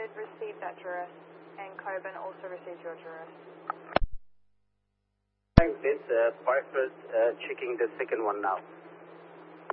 did receive that duress, and Coburn also received your duress. Thanks, Vince. Piper's checking the second one now.